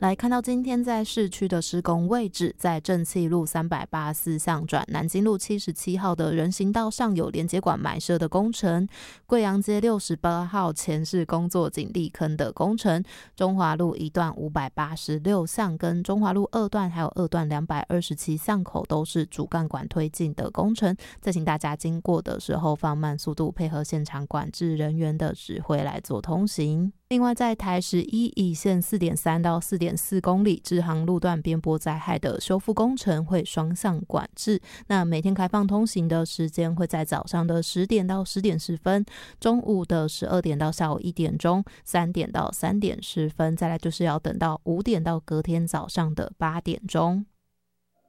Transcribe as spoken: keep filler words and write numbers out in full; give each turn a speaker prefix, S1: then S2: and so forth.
S1: 来看到今天在市区的施工位置，在正气路三百八十四巷转南京路七十七号的人行道上有连接管埋设的工程，贵阳街六十八号前是工作井砾坑的工程，中华路一段五百八十六巷跟中华路二段还有二段两百二十七巷口都是主干管推进的工程，再请大家经过的时候放慢速度，配合现场管制人员的指挥来做通行。另外在台十一乙线 四点三 到 四点四 公里支航路段边坡灾害的修复工程会双向管制，那每天开放通行的时间会在早上的十点到十点十分，中午的十二点到下午一点钟，三点到三点十分，再来就是要等到五点到隔天早上的八点钟。